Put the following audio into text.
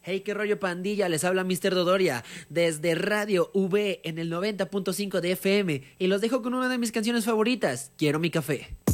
Hey, qué rollo pandilla, les habla Mr. Dodoria desde Radio V en el 90.5 de FM y los dejo con una de mis canciones favoritas, Quiero mi café.